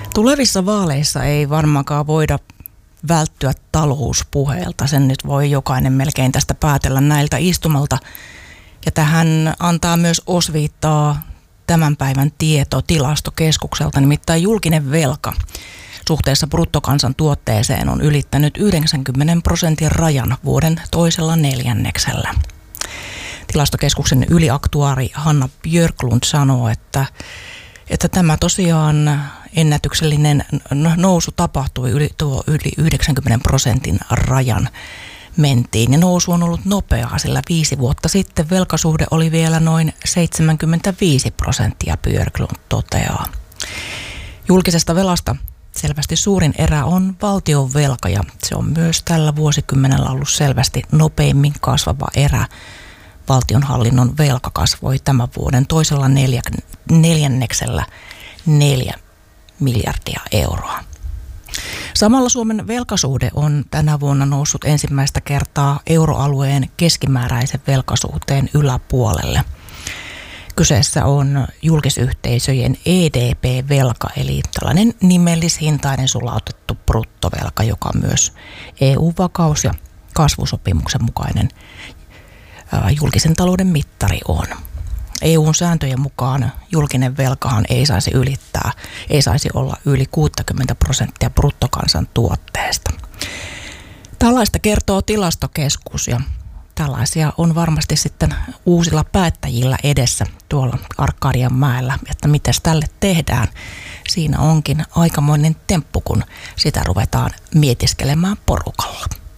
Tulevissa vaaleissa ei varmaankaan voida välttyä talouspuheelta. Sen nyt voi jokainen melkein tästä päätellä näiltä istumalta. Ja tähän antaa myös osviittaa tämän päivän tieto Tilastokeskukselta, nimittäin julkinen velka suhteessa bruttokansantuotteeseen on ylittänyt 90% rajan vuoden toisella neljänneksellä. Tilastokeskuksen yliaktuaari Hanna Björklund sanoo, että tämä tosiaan ennätyksellinen nousu tapahtui yli 90% rajan mentiin. Ja nousu on ollut nopeaa, sillä 5 vuotta sitten velkasuhde oli vielä noin 75%, Björklund toteaa. Julkisesta velasta selvästi suurin erä on valtion velka ja se on myös tällä vuosikymmenellä ollut selvästi nopeimmin kasvava erä. Valtionhallinnon velka kasvoi tämän vuoden toisella neljänneksellä 4 miljardia euroa. Samalla Suomen velkasuhde on tänä vuonna noussut ensimmäistä kertaa euroalueen keskimääräisen velkasuhteen yläpuolelle. Kyseessä on julkisyhteisöjen EDP-velka, eli tällainen nimellishintainen sulautettu bruttovelka, joka myös EU-vakaus- ja kasvusopimuksen mukainen julkisen talouden mittari on. EU:n sääntöjen mukaan julkinen velkahan ei saisi olla yli 60% bruttokansantuotteesta. Tällaista kertoo Tilastokeskus ja tällaisia on varmasti sitten uusilla päättäjillä edessä tuolla Arkadianmäellä, että mitäs tälle tehdään. Siinä onkin aikamoinen temppu, kun sitä ruvetaan mietiskelemään porukalla.